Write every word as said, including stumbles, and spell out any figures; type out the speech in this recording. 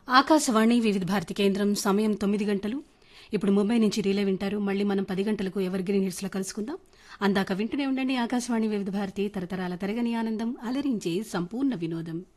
ఆకాశవాణి వివిధ భారతి కేంద్రం సమయం తొమ్మిది గంటలు. ఇప్పుడు ముంబై నుంచి రీలే వింటారు. మళ్ళీ మనం పది గంటలకు ఎవర్ గ్రీన్ హిట్స్లో కలుసుకుందాం. అందాక వింటూనే ఉండండి ఆకాశవాణి వివిధ భారతి, తరతరాల తరగని ఆనందం, అలరించే సంపూర్ణ వినోదం.